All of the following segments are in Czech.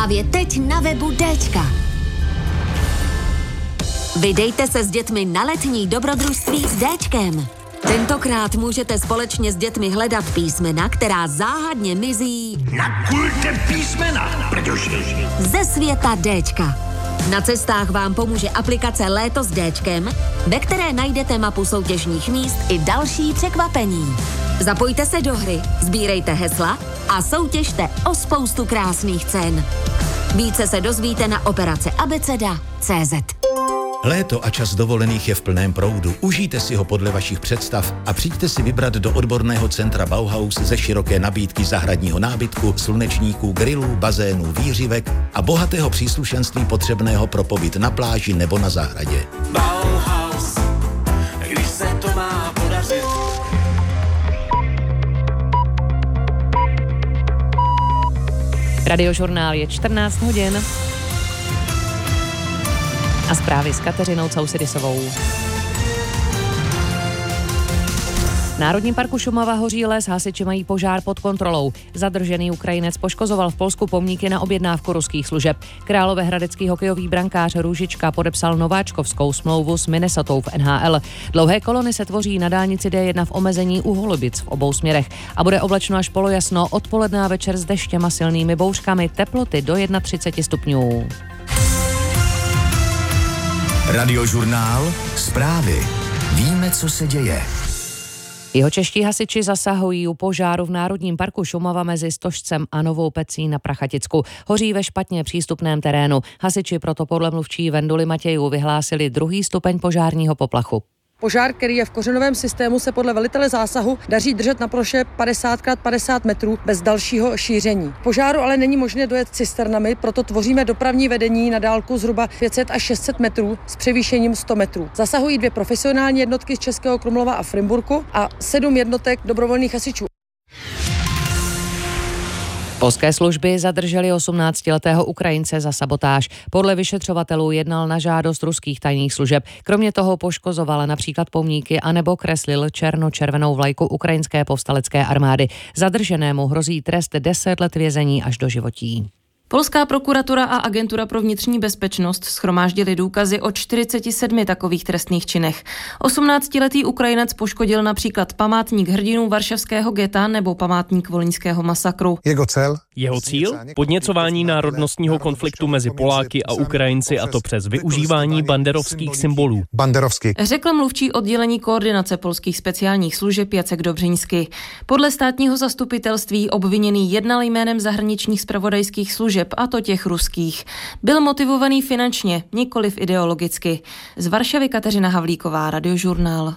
Právě teď na webu Dčka. Vydejte se s dětmi na letní dobrodružství s Dčkem. Tentokrát můžete společně s dětmi hledat písmena, která záhadně mizí na kulte písmena, protože ze světa Dčka. Na cestách vám pomůže aplikace Léto s Dčkem, ve které najdete mapu soutěžních míst i další překvapení. Zapojte se do hry, sbírejte hesla a soutěžte o spoustu krásných cen. Více se dozvíte na operace abeceda.cz. Léto a čas dovolených je v plném proudu. Užijte si ho podle vašich představ a přijďte si vybrat do odborného centra Bauhaus ze široké nabídky zahradního nábytku, slunečníků, grillů, bazénů, výřivek a bohatého příslušenství potřebného pro pobyt na pláži nebo na zahradě. Bauhaus, když se to má podařit. Radiožurnál je 14 hodin. A zprávy s Kateřinou Causidisovou. V Národním parku Šumava hoří les, hasiči mají požár pod kontrolou. Zadržený Ukrajinec poškozoval v Polsku pomníky na objednávku ruských služeb. Královéhradecký hokejový brankář Růžička podepsal nováčkovskou smlouvu s Minnesotou v NHL. Dlouhé kolony se tvoří na dálnici D1 v omezení u Holubic v obou směrech a bude oblačno až polojasno, odpoledne a večer s deštěm a silnými bouřkami, teploty do 31 stupňů. Radiožurnál, zprávy. Víme, co se děje. Jihočeští hasiči zasahují u požáru v Národním parku Šumava mezi Stožcem a Novou Pecí na Prachaticku. Hoří ve špatně přístupném terénu. Hasiči proto podle mluvčí Venduly Matějů vyhlásili 2. stupeň požárního poplachu. Požár, který je v kořenovém systému, se podle velitele zásahu daří držet na ploše 50x50 metrů bez dalšího šíření. Požáru ale není možné dojet cisternami, proto tvoříme dopravní vedení na dálku zhruba 500 až 600 metrů s převýšením 100 metrů. Zasahují 2 profesionální jednotky z Českého Krumlova a Frimburku a 7 jednotek dobrovolných hasičů. Polské služby zadrželi 18letého Ukrajince za sabotáž. Podle vyšetřovatelů jednal na žádost ruských tajných služeb. Kromě toho poškozoval například pomníky anebo kreslil černo-červenou vlajku ukrajinské povstalecké armády. Zadrženému hrozí trest 10 let vězení až do životí. Polská prokuratura a agentura pro vnitřní bezpečnost shromáždili důkazy o 47 takových trestných činech. 18letý Ukrajinec poškodil například památník hrdinů varšavského geta nebo památník volyňského masakru. Jeho cíl? Podněcování národnostního konfliktu mezi Poláky a Ukrajinci, a to přes využívání banderovských symbolů. Řekl mluvčí oddělení koordinace polských speciálních služeb Jacek Dobřiňsky. Podle státního zastupitelství obviněný jednal jménem zahraničních zpravodajských služeb, a to těch ruských. Byl motivovaný finančně, nikoliv ideologicky. Z Varšavy Kateřina Havlíková, Radiožurnál.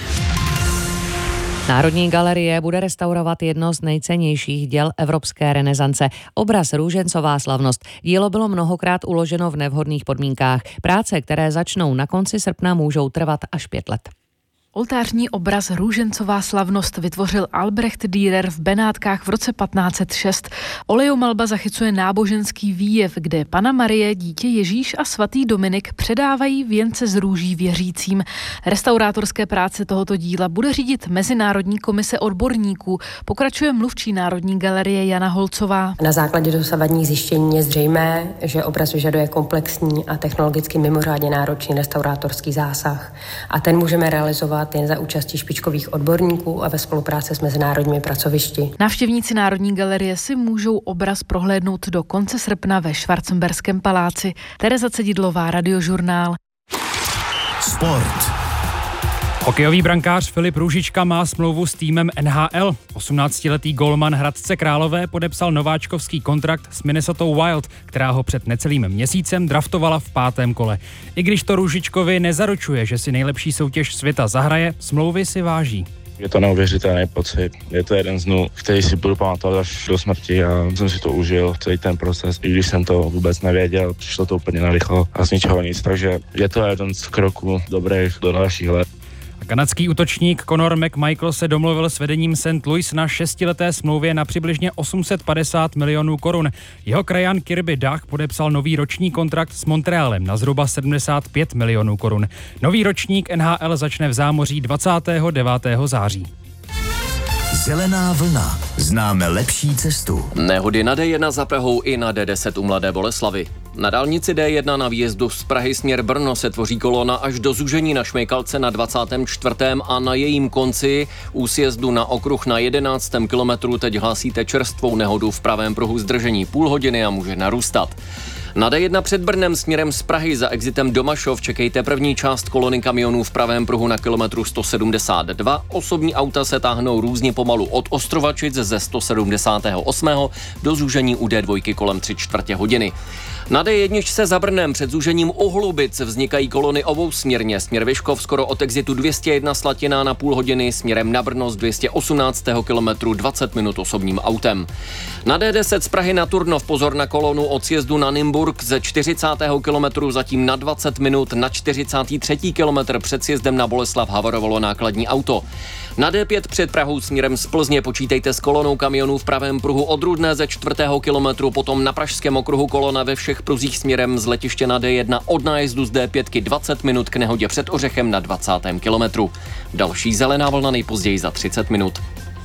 Národní galerie bude restaurovat jedno z nejcennějších děl evropské renesance. Obraz Růžencová slavnost. Dílo bylo mnohokrát uloženo v nevhodných podmínkách. Práce, které začnou na konci srpna, můžou trvat až 5 let. Oltářní obraz Růžencová slavnost vytvořil Albrecht Dürer v Benátkách v roce 1506. Olejomalba zachycuje náboženský výjev, kde Panna Marie, dítě Ježíš a svatý Dominik předávají věnce z růží věřícím. Restaurátorské práce tohoto díla bude řídit Mezinárodní komise odborníků, pokračuje mluvčí Národní galerie Jana Holcová. Na základě dosavadních zjištění je zřejmé, že obraz vyžaduje komplexní a technologicky mimořádně náročný restaurátorský zásah. A ten můžeme realizovat jen za účastí špičkových odborníků a ve spolupráci s mezinárodními pracovišti. Návštěvníci Národní galerie si můžou obraz prohlédnout do konce srpna ve Schwarzenberském paláci. Tereza Cedidlová, Radiožurnál. Sport. Hokejový brankář Filip Růžička má smlouvu s týmem NHL. 18letý golman Hradce Králové podepsal nováčkovský kontrakt s Minnesota Wild, která ho před necelým měsícem draftovala v 5. kole. I když to Růžičkovi nezaručuje, že si nejlepší soutěž světa zahraje, smlouvy si váží. Je to neuvěřitelný pocit. Je to jeden z dnů, který si budu pamatovat až do smrti a jsem si to užil, celý ten proces. I když jsem to vůbec nevěděl, přišlo to úplně narychlo a z ničeho nic, takže je to jeden z kroků dobrých do dalších let. Kanadský útočník Conor McMichael se domluvil s vedením St. Louis na 6leté smlouvě na přibližně 850 milionů korun. Jeho krajan Kirby Dach podepsal nový roční kontrakt s Montrealem na zhruba 75 milionů korun. Nový ročník NHL začne v zámoří 29. září. Zelená vlna. známe lepší cestu. Nehody na D1 za Prahou i na D10 u Mladé Boleslavi. Na dálnici D1 na výjezdu z Prahy směr Brno se tvoří kolona až do zúžení na Šmejkalce na 24. a na jejím konci u sjezdu na okruh na 11. kilometru teď hlásíte čerstvou nehodu v pravém pruhu, zdržení půl hodiny a může narůstat. Na D1 před Brnem směrem z Prahy za exitem Domašov čekejte první část kolony kamionů v pravém pruhu na kilometru 172. Osobní auta se táhnou různě pomalu od Ostrovačic ze 178. do zúžení u D2 kolem 3/4 hodiny. Na D1 se za Brnem před zúžením u Holubic vznikají kolony obousměrně. Směr Vyškov skoro od exitu 201 Slatina na půl hodiny, směrem na Brno z 218. kilometru 20 minut osobním autem. Na D10 z Prahy na Turnov pozor na kolonu od sjezdu na Nymburk ze 40. kilometru zatím na 20 minut, na 43. kilometr před sjezdem na Boleslav havarovalo nákladní auto. Na D5 před Prahou směrem z Plzně počítejte s kolonou kamionů v pravém pruhu od Rudné ze 4. kilometru, potom na pražském okruhu kolona ve všech pruzích směrem z letiště na D1 od nájezdu z D5 20 minut k nehodě před Ořechem na 20. kilometru. Další zelená vlna nejpozději za 30 minut.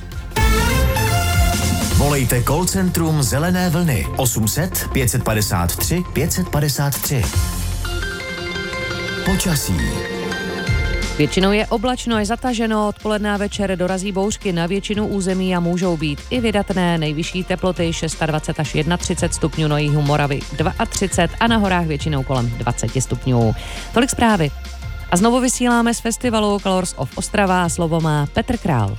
Volejte call centrum Zelené vlny 800 553 553. Počasí. Většinou je oblačno, je zataženo, odpoledne a večer dorazí bouřky na většinu území a můžou být i vydatné. Nejvyšší teploty 26 až 31 stupňů, na jihu Moravy 32 a na horách většinou kolem 20 stupňů. Tolik zprávy. A znovu vysíláme z festivalu Colors of Ostrava a slovo má Petr Král.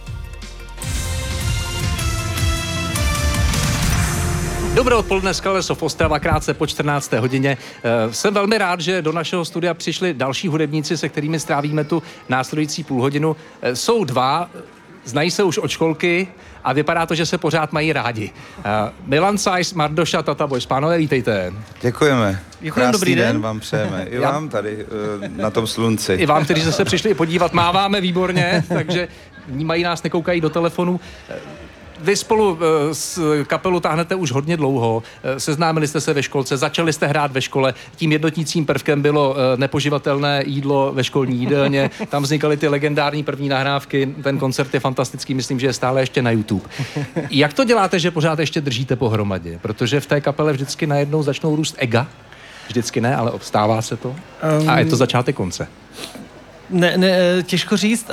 Dobré odpoledne z Colors of Ostrava, krátce po 14. hodině. Jsem velmi rád, že do našeho studia přišli další hudebníci, se kterými strávíme tu následující půlhodinu. Jsou dva, znají se už od školky a vypadá to, že se pořád mají rádi. Milan Sajs, Mardoša, Tata Boys. Pánové, vítejte. Děkujeme. Děkujeme, dobrý den. Vám přejeme. I vám tady na tom slunci. I vám, kteří se přišli podívat, máváme výborně, takže vnímají nás, nekoukají do telefonu. Vy spolu s kapelu táhnete už hodně dlouho, seznámili jste se ve školce, začali jste hrát ve škole, tím jednotícím prvkem bylo nepoživatelné jídlo ve školní jídelně, tam vznikaly ty legendární první nahrávky, ten koncert je fantastický, myslím, že je stále ještě na YouTube. Jak to děláte, že pořád ještě držíte pohromadě? Protože v té kapele vždycky najednou začnou růst ega, vždycky ne, ale obstává se to a je to začátek konce. Ne, těžko říct,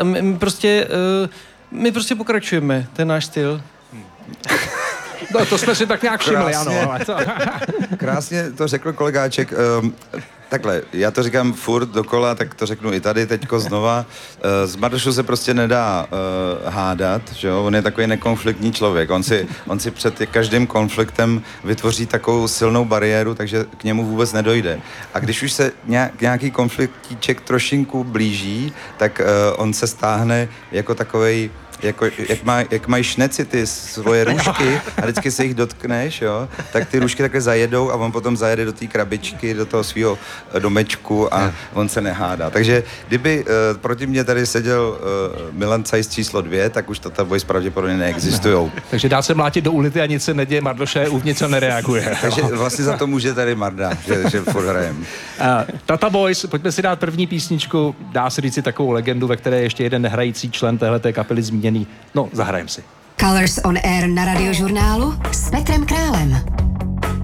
my prostě pokračujeme, ten náš styl. No, to jsme si tak nějak všimli, ano. Krásně to řekl kolegáček. Takhle, já to říkám furt dokola, tak to řeknu i tady teďko znova. Z Mardošu se prostě nedá hádat, že jo? On je takový nekonfliktní člověk. On si před každým konfliktem vytvoří takovou silnou bariéru, takže k němu vůbec nedojde. A když už se nějaký konfliktíček trošinku blíží, tak on se stáhne jako takovej, jak mají šneci ty svoje růžky a vždycky se jich dotkneš, jo, tak ty růžky takhle zajedou a on potom zajede do té krabičky, do toho svého domečku a on se nehádá. Takže kdyby proti mě tady seděl Milan Sajs číslo 2, tak už Tata Boys pravděpodobně neexistujou. Takže dá se mlátit do ulity a nic se neděje, Mardoše uvnitř nereaguje. Takže vlastně za to může tady Marda, že furt hrajem. Tata Boys, pojďme si dát první písničku, dá se říct takovou legendu, ve které ještě jeden nehrající člen téhleté kapely zmíněný. No, zahrajem si. Colors on Air na Radiožurnálu s Petrem Králem.